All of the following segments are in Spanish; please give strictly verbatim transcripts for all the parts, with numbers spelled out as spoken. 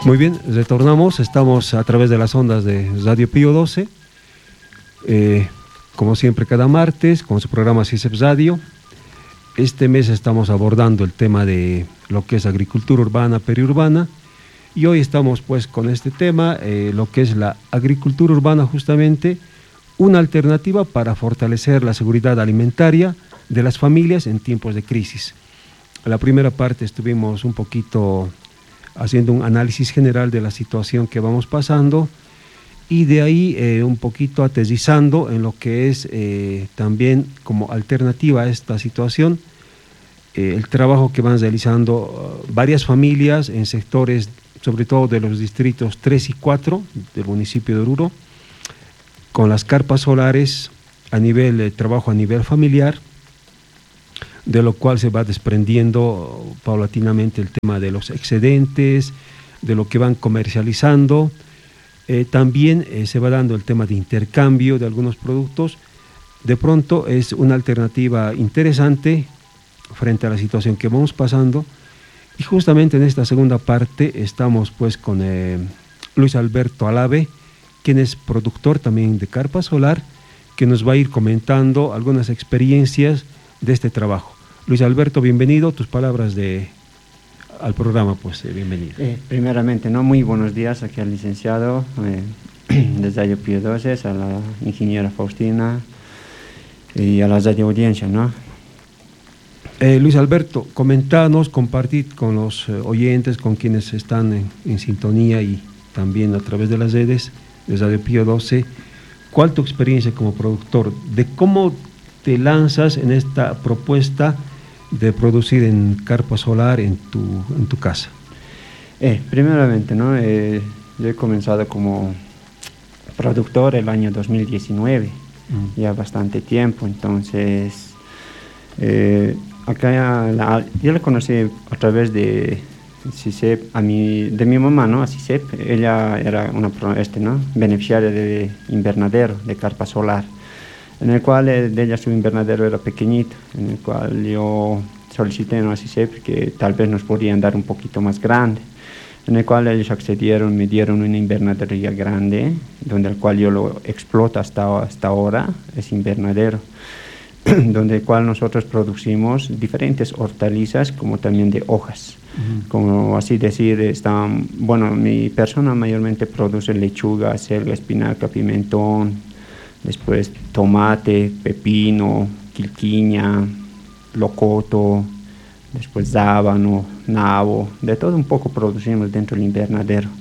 Muy bien, retornamos, estamos a través de las ondas de Radio Pío doce, eh, como siempre cada martes, con su programa CICEP Radio. Este mes estamos abordando el tema de lo que es agricultura urbana, periurbana, y hoy estamos pues con este tema, eh, lo que es la agricultura urbana justamente, una alternativa para fortalecer la seguridad alimentaria de las familias en tiempos de crisis. En la primera parte estuvimos un poquito haciendo un análisis general de la situación que vamos pasando y de ahí eh, un poquito aterrizando en lo que es eh, también como alternativa a esta situación, eh, el trabajo que van realizando uh, varias familias en sectores, sobre todo de los distritos tres y cuatro del municipio de Oruro, con las carpas solares a nivel de trabajo a nivel familiar, de lo cual se va desprendiendo paulatinamente el tema de los excedentes, de lo que van comercializando. Eh, también eh, se va dando el tema de intercambio de algunos productos. De pronto es una alternativa interesante frente a la situación que vamos pasando. Y justamente en esta segunda parte estamos pues con eh, Luis Alberto Alave, quien es productor también de carpa solar, que nos va a ir comentando algunas experiencias de este trabajo. Luis Alberto, bienvenido, tus palabras de, al programa, pues eh, bienvenido. Eh, primeramente, ¿no? Muy buenos días aquí al licenciado, eh, desde Radio Pío doce, a la ingeniera Faustina y a la radio audiencia, ¿no? Eh, Luis Alberto, comentanos, compartid con los eh, oyentes, con quienes están en, en sintonía y también a través de las redes de Radio Pío doce, ¿cuál tu experiencia como productor? ¿De cómo te lanzas en esta propuesta de producir en carpa solar en tu, en tu casa? Eh, primeramente, ¿no? Eh, yo he comenzado como productor el año dos mil diecinueve, mm. ya bastante tiempo, entonces eh, acá la, yo la conocí a través de CICEP, a mi, de mi mamá, ¿no? A CICEP, ella era una este, ¿no? beneficiaria de invernadero, de carpa solar, en el cual de ella su invernadero era pequeñito, en el cual yo solicité, ¿no? a CICEP que tal vez nos podían dar un poquito más grande, en el cual ellos accedieron, me dieron una invernadería grande, donde el cual yo lo exploto hasta, hasta ahora, es invernadero, donde el cual nosotros producimos diferentes hortalizas como también de hojas. Uh-huh. Como así decir, están, bueno, mi persona mayormente produce lechuga, selga, espinaca, pimentón, después tomate, pepino, quilquiña, locoto, después sábano, nabo, de todo un poco producimos dentro del invernadero.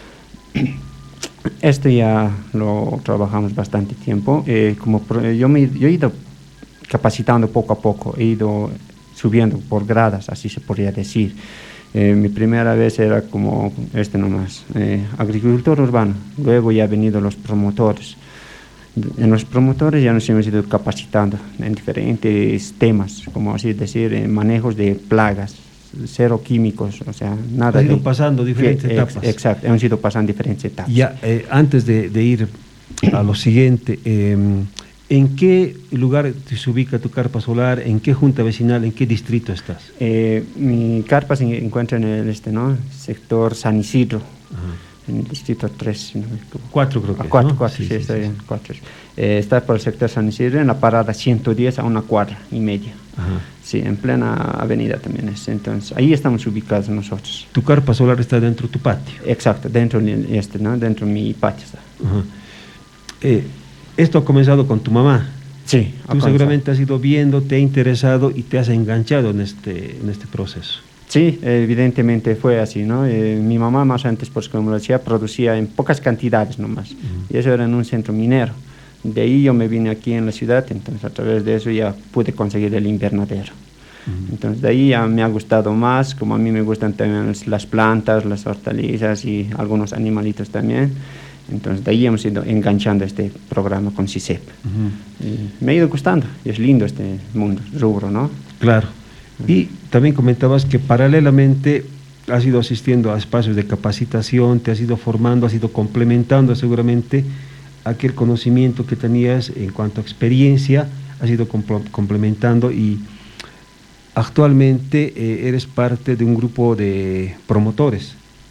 Esto ya lo trabajamos bastante tiempo. Eh, como pro, yo, me, yo he ido capacitando poco a poco, he ido subiendo por gradas, así se podría decir. Eh, mi primera vez era como este nomás, eh, agricultor urbano, luego ya han venido los promotores. En los promotores ya nos hemos ido capacitando en diferentes temas, como así decir, en manejos de plagas, cero químicos, o sea, nada. Han ido de, pasando diferentes ex, etapas. Exacto, hemos ido pasando diferentes etapas. Ya, eh, antes de, de ir a lo siguiente, eh, ¿en qué lugar se ubica tu carpa solar? ¿En qué junta vecinal? ¿En qué distrito estás? Eh, mi carpa se encuentra en el este, ¿no? sector San Isidro. Ajá. En el distrito tres, si no me equivoco. cuatro creo que ah, cuatro, ¿no? cuatro, sí, sí, sí, está sí, bien, sí. cuatro. Eh, está por el sector San Isidro, en la parada ciento diez a una cuadra y media. Ajá. Sí, en plena avenida también es. Entonces, ahí estamos ubicados nosotros. ¿Tu carpa solar está dentro de tu patio? Exacto, dentro de este, ¿no? Dentro de mi patio está. Ajá. Eh, ¿Esto ha comenzado con tu mamá? Sí. Tú seguramente has ido viendo, te ha interesado y te has enganchado en este, en este proceso. Sí, evidentemente fue así, ¿no? Eh, mi mamá más antes, pues como lo decía, producía en pocas cantidades nomás, uh-huh. y eso era en un centro minero. De ahí yo me vine aquí en la ciudad, entonces a través de eso ya pude conseguir el invernadero. Uh-huh. Entonces de ahí ya me ha gustado más, como a mí me gustan también las plantas, las hortalizas y algunos animalitos también. Entonces de ahí hemos ido enganchando este programa con CICEP. Uh-huh. Y me ha ido gustando, y es lindo este mundo, rubro, ¿no? Claro. Y también comentabas que paralelamente has ido asistiendo a espacios de capacitación, te has ido formando, has ido complementando seguramente aquel conocimiento que tenías en cuanto a experiencia, has ido complementando y actualmente eh, eres parte de un grupo de promotores.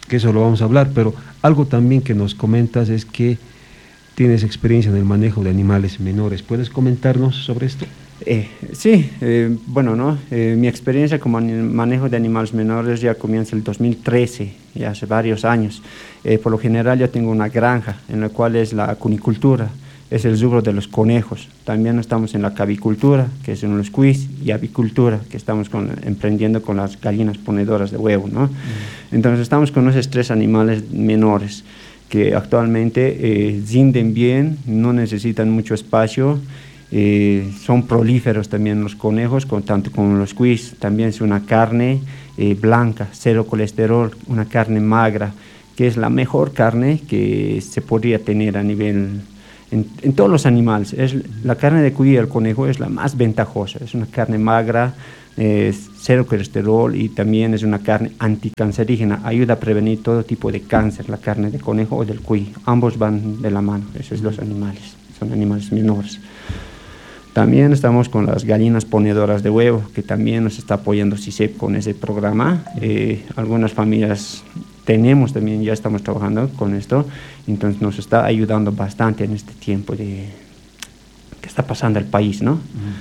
que eso lo vamos a hablar, pero algo también que nos comentas es que tienes experiencia en el manejo de animales menores. ¿Puedes comentarnos sobre esto? Eh, sí, eh, bueno, ¿no? Eh, mi experiencia como manejo de animales menores ya comienza el dos mil trece, ya hace varios años. Eh, por lo general yo tengo una granja en la cual es la cunicultura, es el rubro de los conejos. También estamos en la cavicultura, que es en los cuis, y avicultura, que estamos con, emprendiendo con las gallinas ponedoras de huevo, ¿no? Mm. Entonces estamos con esos tres animales menores que actualmente eh, rinden bien, no necesitan mucho espacio. Eh, son prolíferos también los conejos, con, tanto como los cuis. También es una carne eh, blanca, cero colesterol, una carne magra, que es la mejor carne que se podría tener a nivel, en, en todos los animales. Es, la carne de cuy y el conejo es la más ventajosa, es una carne magra, eh, cero colesterol, y también es una carne anticancerígena, ayuda a prevenir todo tipo de cáncer, la carne de conejo o del cuy, ambos van de la mano, esos dos animales, son animales menores. También estamos con las gallinas ponedoras de huevo, que también nos está apoyando C I C E P con ese programa. Eh, algunas familias tenemos también, ya estamos trabajando con esto, entonces nos está ayudando bastante en este tiempo de que está pasando el país, ¿no?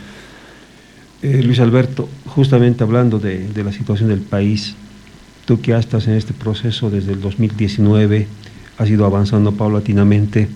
Eh, Luis Alberto, justamente hablando de, de la situación del país, tú que estás en este proceso desde el dos mil diecinueve, has ido avanzando paulatinamente,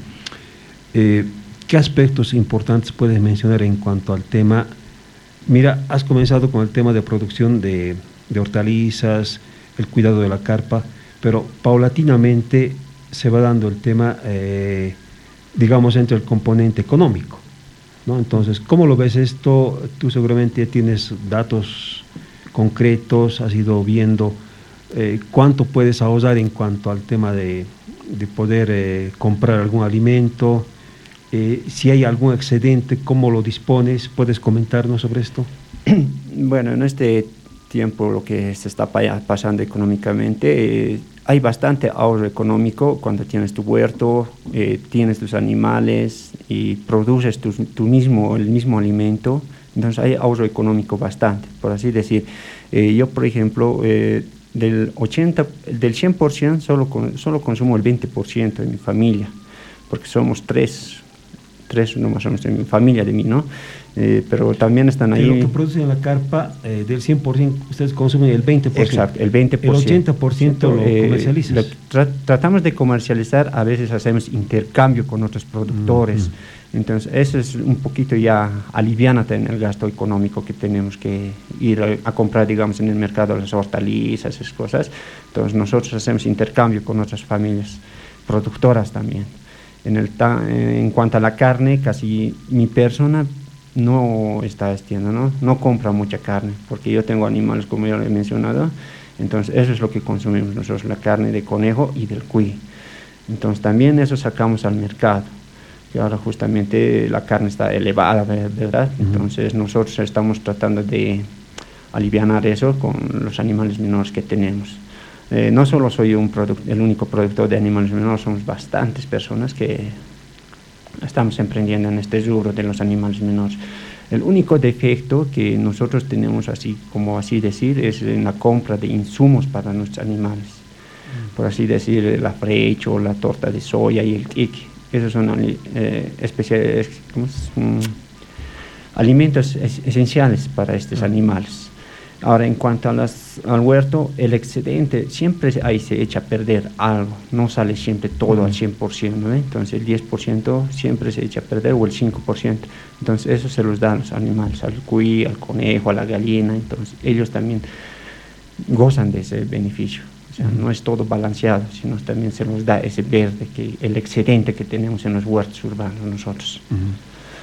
eh, ¿qué aspectos importantes puedes mencionar en cuanto al tema? Mira, has comenzado con el tema de producción de, de hortalizas, el cuidado de la carpa, pero paulatinamente se va dando el tema, eh, digamos, entre el componente económico, ¿no? Entonces, ¿cómo lo ves esto? Tú seguramente tienes datos concretos, has ido viendo eh, cuánto puedes ahorrar en cuanto al tema de, de poder eh, comprar algún alimento. Eh, si hay algún excedente, ¿cómo lo dispones? ¿Puedes comentarnos sobre esto? Bueno, en este tiempo lo que se está pasando económicamente, eh, hay bastante ahorro económico cuando tienes tu huerto, eh, tienes tus animales y produces tu, tu mismo, el mismo alimento, entonces hay ahorro económico bastante, por así decir. Eh, yo, por ejemplo, eh, del, ochenta, del cien por ciento solo, con, solo consumo el veinte por ciento de mi familia, porque somos tres, tres no más o menos de mi familia, de mí, ¿no? Eh, pero también están ahí. De lo que producen en la carpa, eh, del cien por ciento, ustedes consumen el veinte por ciento. Exacto, el veinte por ciento. El ochenta por ciento lo eh, comercializas. Lo tra tratamos de comercializar, a veces hacemos intercambio con otros productores. Mm-hmm. Entonces, eso es un poquito ya aliviana en el gasto económico que tenemos que ir a, a comprar, digamos, en el mercado las hortalizas, esas cosas. Entonces, nosotros hacemos intercambio con otras familias productoras también. En, el ta en cuanto a la carne, casi mi persona no está haciendo, ¿no? No compra mucha carne, porque yo tengo animales, como ya lo he mencionado, entonces eso es lo que consumimos nosotros, la carne de conejo y del cuy. Entonces también eso sacamos al mercado, y ahora justamente la carne está elevada, ¿verdad? Uh-huh. Entonces nosotros estamos tratando de alivianar eso con los animales menores que tenemos. Eh, no solo soy un el único productor de animales menores, somos bastantes personas que estamos emprendiendo en este rubro de los animales menores. El único defecto que nosotros tenemos, así como así decir, es en la compra de insumos para nuestros animales. Mm. Por así decir, el afrecho, la torta de soya y el tique. Esos son eh, especiales, ¿cómo es? Mm, alimentos es, esenciales para estos mm. animales. Ahora, en cuanto a las, al huerto, el excedente siempre ahí se echa a perder algo, no sale siempre todo mm. al cien por ciento, ¿no? Entonces el diez por ciento siempre se echa a perder, o el cinco por ciento. Entonces eso se los da a los animales, al cuy, al conejo, a la gallina, entonces ellos también gozan de ese beneficio. O sea, mm. no es todo balanceado, sino también se nos da ese verde, que, el excedente que tenemos en los huertos urbanos nosotros. Mm.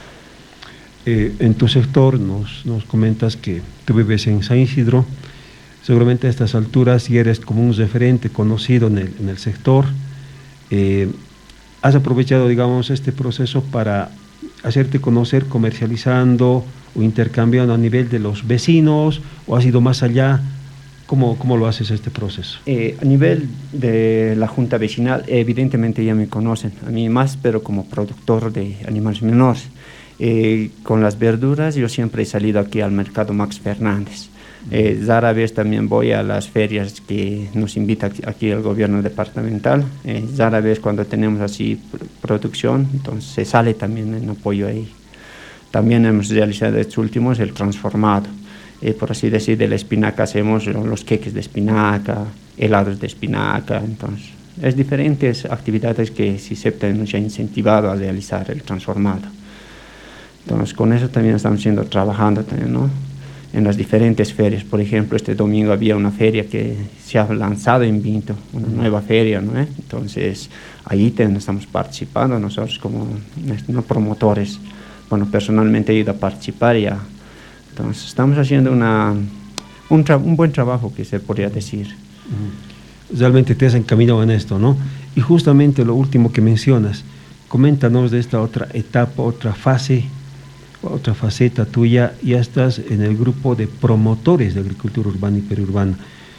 Eh, en tu sector nos, nos comentas que tú vives en San Isidro, seguramente a estas alturas y eres como un referente conocido en el, en el sector. Eh, ¿Has aprovechado, digamos, este proceso para hacerte conocer comercializando o intercambiando a nivel de los vecinos, o has ido más allá? ¿Cómo, cómo lo haces este proceso? Eh, a nivel de la junta vecinal, evidentemente ya me conocen, a mí más, pero como productor de animales menores. Eh, con las verduras yo siempre he salido aquí al mercado Max Fernández. Eh, rara vez también voy a las ferias que nos invita aquí el gobierno departamental. Eh, rara vez cuando tenemos así producción, entonces se sale también en apoyo ahí. También hemos realizado estos últimos el transformado. Eh, por así decir, de la espinaca hacemos los queques de espinaca, helados de espinaca, entonces es diferentes actividades que SISEPTA nos ha incentivado a realizar el transformado. Entonces con eso también estamos siendo, trabajando también, ¿no? En las diferentes ferias. Por ejemplo, este domingo había una feria que se ha lanzado en Vinto, una nueva feria, ¿no? Entonces ahí también estamos participando nosotros como no promotores. Bueno, personalmente he ido a participar ya. Entonces estamos haciendo una, un, un buen trabajo, que se podría decir. Realmente te has encaminado en esto, ¿no? Y justamente lo último que mencionas, coméntanos de esta otra etapa, otra fase, otra faceta tuya. Ya estás en el grupo de promotores de agricultura urbana y periurbana.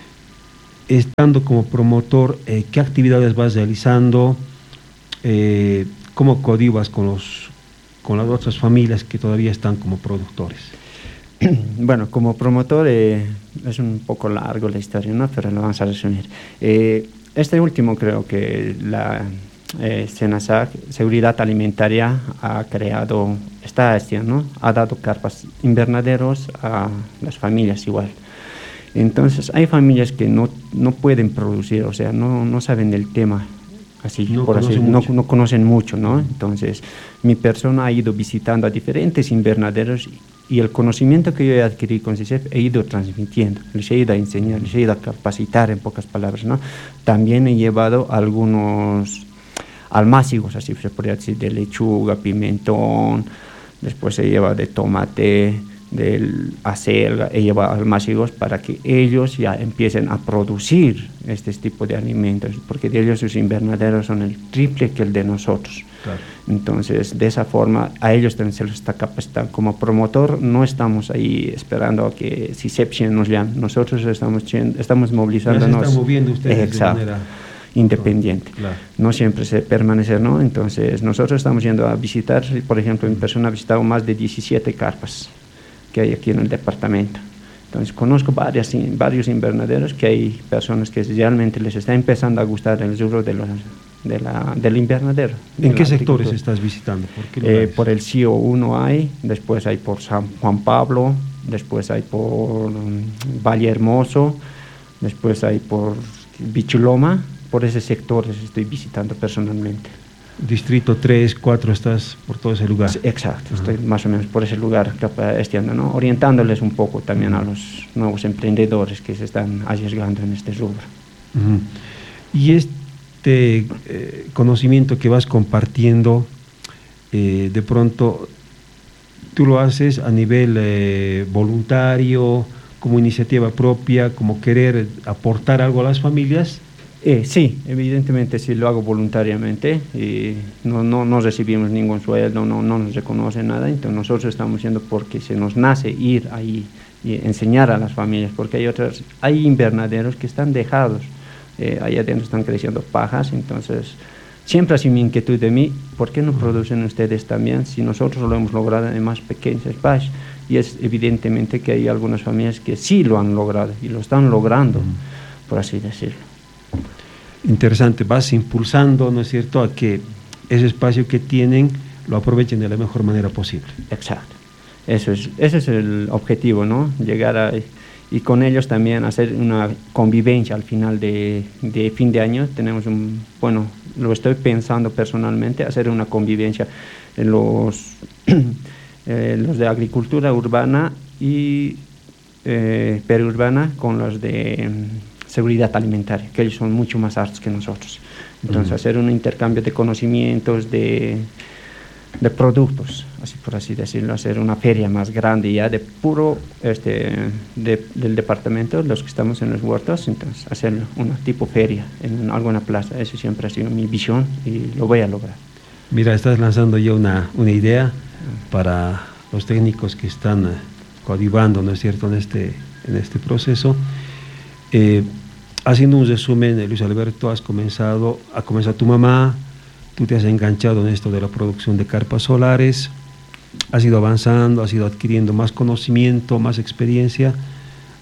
Estando como promotor, eh, ¿qué actividades vas realizando? Eh, ¿Cómo coadyuvas con, los, con las otras familias que todavía están como productores? Bueno, como promotor eh, es un poco largo la historia, ¿no? Pero lo vamos a resumir. Eh, este último creo que la eh, SENASAC, Seguridad Alimentaria, ha creado, está haciendo, ¿no? Ha dado carpas invernaderos a las familias igual. Entonces hay familias que no, no pueden producir, o sea, no, no saben del tema. Así, no, por conocen así, no, no conocen mucho, ¿no? Uh-huh. Entonces mi persona ha ido visitando a diferentes invernaderos y el conocimiento que yo he adquirido con SISEP he ido transmitiendo, les he ido a enseñar, les he ido a capacitar, en pocas palabras, ¿no? También he llevado algunos almácigos, así se podría decir, de lechuga, pimentón, después he llevado de tomate, del acelga, he llevado almácigos para que ellos ya empiecen a producir este tipo de alimentos, porque de ellos sus invernaderos son el triple que el de nosotros. Claro. Entonces, de esa forma, a ellos también se los está capacitando. Como promotor, no estamos ahí esperando a que SISEP nos llame. Nosotros estamos, estamos movilizándonos. Ya se están moviendo ustedes exacto, de manera independiente. Claro. No siempre se permanecer, ¿no? Entonces, nosotros estamos yendo a visitar, por ejemplo, mi persona ha visitado más de diecisiete carpas que hay aquí en el departamento. Entonces, conozco varias, varios invernaderos que hay personas que realmente les está empezando a gustar el rubro de los De la, del invernadero. ¿En qué sectores estás visitando? ¿Por qué eh, por el C I O uno hay, después hay por San Juan Pablo, después hay por um, Valle Hermoso, después hay por Bichuloma. Por ese sector estoy visitando personalmente. Distrito tres, cuatro, estás por todo ese lugar. Exacto, uh-huh. Estoy más o menos por ese lugar, este año, ¿no? Orientándoles un poco también a los nuevos emprendedores que se están arriesgando en este rubro. Uh-huh. Y este Este eh, conocimiento que vas compartiendo, eh, de pronto tú lo haces a nivel eh, voluntario, como iniciativa propia, como querer aportar algo a las familias. Eh, sí, evidentemente sí lo hago voluntariamente, y no, no, no recibimos ningún sueldo, no, no nos reconocen nada, entonces nosotros estamos yendo porque se nos nace ir ahí y enseñar a las familias, porque hay otras, hay invernaderos que están dejados. Eh, allá adentro están creciendo pajas, entonces siempre ha sido mi inquietud de mí, ¿por qué no producen ustedes también si nosotros lo hemos logrado en más pequeños espacios? Y es evidentemente que hay algunas familias que sí lo han logrado y lo están logrando, mm. por así decirlo. Interesante, vas impulsando, ¿no es cierto?, a que ese espacio que tienen lo aprovechen de la mejor manera posible. Exacto, eso es, ese es el objetivo, ¿no? Llegar a... y con ellos también hacer una convivencia al final de, de fin de año. Tenemos un, bueno, lo estoy pensando personalmente, hacer una convivencia en los, eh, los de agricultura urbana y eh, periurbana con los de um, seguridad alimentaria, que ellos son mucho más altos que nosotros. Entonces, uh-huh. hacer un intercambio de conocimientos, de... de productos, así por así decirlo, hacer una feria más grande ya de puro este de, del departamento, los que estamos en los huertos, entonces hacer una tipo feria en alguna plaza. Eso siempre ha sido mi visión y lo voy a lograr. Mira, estás lanzando ya una, una idea para los técnicos que están coadyuvando, ¿no es cierto?, en este, en este proceso. Eh, haciendo un resumen, Luis Alberto, has comenzado, ha comenzado tu mamá. Tú te has enganchado en esto de la producción de carpas solares, has ido avanzando, has ido adquiriendo más conocimiento, más experiencia,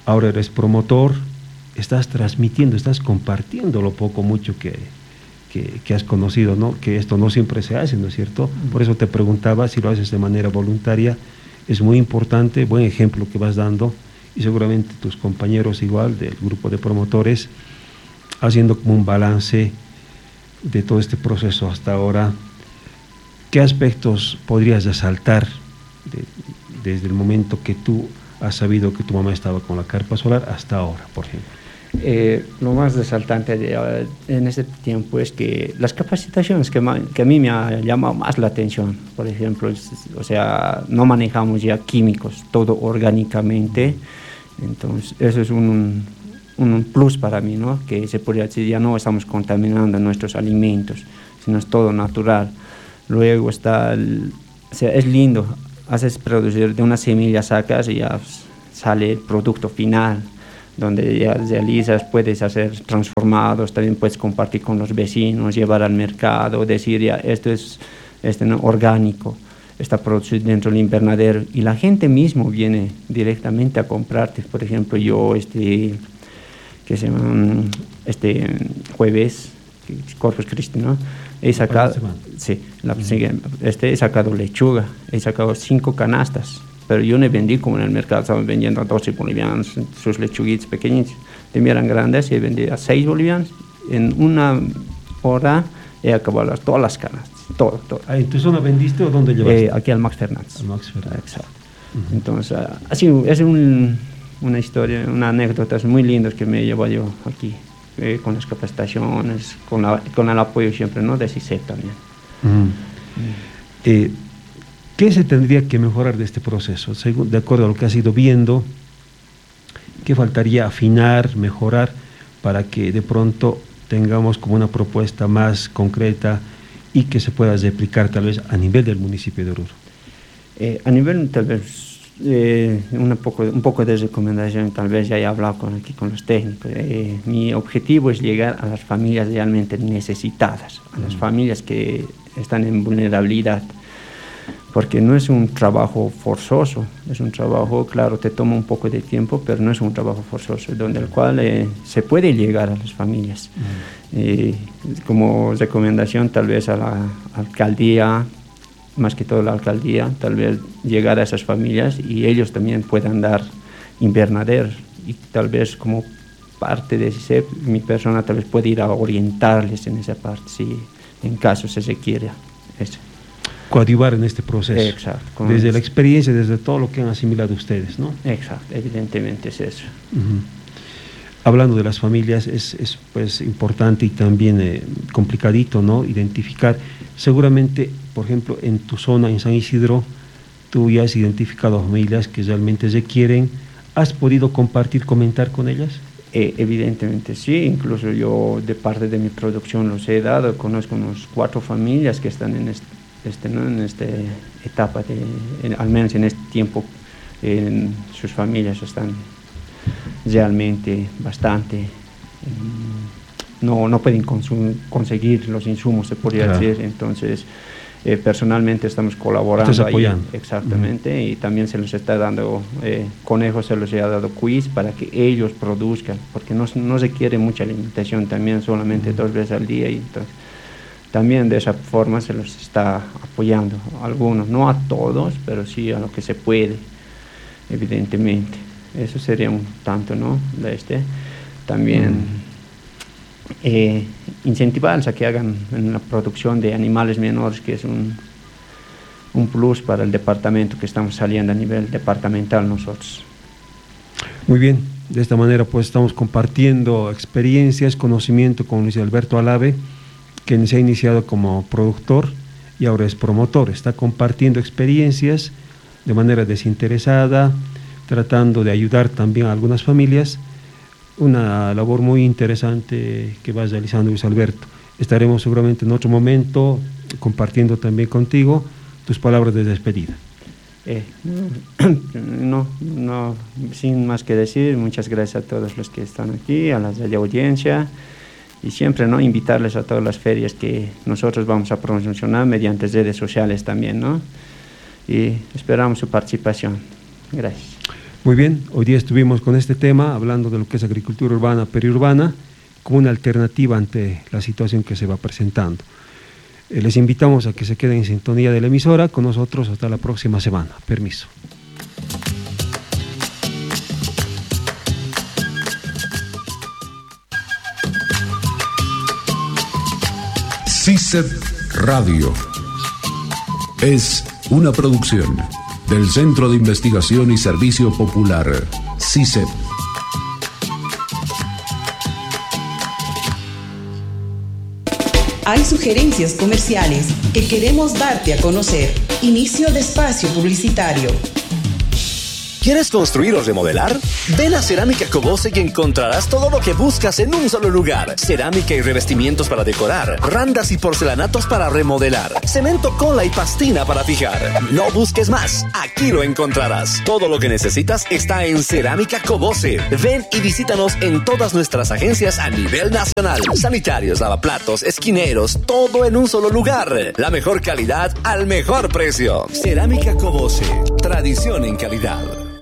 ahora eres promotor, estás transmitiendo, estás compartiendo lo poco, mucho que, que, que has conocido, ¿no? Que esto no siempre se hace, ¿no es cierto? Por eso te preguntaba si lo haces de manera voluntaria. Es muy importante, buen ejemplo que vas dando, y seguramente tus compañeros igual del grupo de promotores, haciendo como un balance de todo este proceso hasta ahora. ¿Qué aspectos podrías resaltar de, desde el momento que tú has sabido que tu mamá estaba con la carpa solar hasta ahora, por ejemplo? Eh, lo más resaltante de, en este tiempo es que las capacitaciones que, que a mí me ha llamado más la atención, por ejemplo, es, o sea, no manejamos ya químicos, todo orgánicamente, entonces eso es un, un, un plus para mí, ¿no? Que se podría decir, ya no estamos contaminando nuestros alimentos, sino es todo natural. Luego está, el, o sea, es lindo, haces producir de una semilla, sacas y ya sale el producto final, donde ya realizas, puedes hacer transformados, también puedes compartir con los vecinos, llevar al mercado, decir ya esto es este, ¿no? orgánico, está producido dentro del invernadero, y la gente mismo viene directamente a comprarte. Por ejemplo, yo este, que se llama, este jueves, Corpus Christi, ¿no? He sacado, sí, la, uh-huh. este, he sacado lechuga, he sacado cinco canastas, pero yo no vendí como en el mercado, estaban vendiendo a doce bolivianos, sus lechuguitas pequeñitas, de mí eran grandes, y he vendido a seis bolivianos. En una hora he acabado las, todas las canastas, todo, todo. Ah, ¿en tu zona vendiste o dónde llevaste? Eh, aquí al Max Fernández. Al Max Fernández. Exacto. Uh-huh. Entonces, así es un, una historia, una anécdota muy linda que me llevo yo aquí, eh, con las capacitaciones, con, la, con el apoyo siempre, ¿no? De C I C E P también. Uh-huh. Uh-huh. Eh, ¿Qué se tendría que mejorar de este proceso? Según, de acuerdo a lo que has ido viendo, ¿qué faltaría afinar, mejorar, para que de pronto tengamos como una propuesta más concreta y que se pueda replicar tal vez a nivel del municipio de Oruro? Eh, a nivel tal vez, eh, una poco, un poco de recomendación, tal vez ya he hablado con, aquí con los técnicos. Eh, mi objetivo es llegar a las familias realmente necesitadas, a las mm. familias que están en vulnerabilidad, porque no es un trabajo forzoso, es un trabajo, claro, te toma un poco de tiempo, pero no es un trabajo forzoso, donde el cual eh, se puede llegar a las familias. Mm. Eh, como recomendación tal vez a la alcaldía, más que todo la alcaldía, tal vez llegar a esas familias y ellos también puedan dar invernaderos, y tal vez como parte de ese, mi persona tal vez puede ir a orientarles en esa parte, si en caso se requiere eso. Coadyuvar en este proceso. Exacto. Desde la experiencia, desde todo lo que han asimilado ustedes, ¿no? Exacto, evidentemente es eso. Uh-huh. Hablando de las familias, es, es pues importante y también eh, complicadito, ¿no? Identificar, seguramente, por ejemplo, en tu zona, en San Isidro, tú ya has identificado familias que realmente requieren. ¿Has podido compartir, comentar con ellas? Eh, evidentemente sí, incluso yo de parte de mi producción los he dado, conozco unos cuatro familias que están en este, este, ¿no? en esta etapa, de, en, al menos en este tiempo, en, sus familias están realmente bastante, no, no pueden consum, conseguir los insumos, se podría claro. decir, entonces eh, personalmente estamos colaborando. Estás apoyando. Ahí, exactamente, uh-huh. y también se les está dando, eh, conejos se les ha dado quiz para que ellos produzcan, porque no, no se quiere mucha alimentación también, solamente uh-huh. dos veces al día, y entonces también de esa forma se los está apoyando a algunos, no a todos, pero sí a lo que se puede, evidentemente. Eso sería un tanto, ¿no? De este. También mm. eh, incentivarles a que hagan en la producción de animales menores, que es un, un plus para el departamento, que estamos saliendo a nivel departamental nosotros. Muy bien, de esta manera pues estamos compartiendo experiencias, conocimiento con Luis Alberto Alave, quien se ha iniciado como productor y ahora es promotor. Está compartiendo experiencias de manera desinteresada, tratando de ayudar también a algunas familias, una labor muy interesante que vas realizando, Luis Alberto. Estaremos seguramente en otro momento compartiendo también contigo tus palabras de despedida. Eh, no, no, sin más que decir, muchas gracias a todos los que están aquí, a la radio audiencia, y siempre, ¿no?, invitarles a todas las ferias que nosotros vamos a promocionar mediante redes sociales también, ¿no? Y esperamos su participación. Gracias. Muy bien, hoy día estuvimos con este tema, hablando de lo que es agricultura urbana, periurbana, como una alternativa ante la situación que se va presentando. Eh, les invitamos a que se queden en sintonía de la emisora con nosotros hasta la próxima semana. Permiso. C I C E P Radio es una producción del Centro de Investigación y Servicio Popular, C I C E P. Hay sugerencias comerciales que queremos darte a conocer. Inicio de espacio publicitario. ¿Quieres construir o remodelar? Ven a Cerámica Cobose y encontrarás todo lo que buscas en un solo lugar. Cerámica y revestimientos para decorar, randas y porcelanatos para remodelar, cemento, cola y pastina para fijar. No busques más, aquí lo encontrarás. Todo lo que necesitas está en Cerámica Cobose. Ven y visítanos en todas nuestras agencias a nivel nacional. Sanitarios, lavaplatos, esquineros, todo en un solo lugar. La mejor calidad al mejor precio. Cerámica Cobose, tradición en calidad.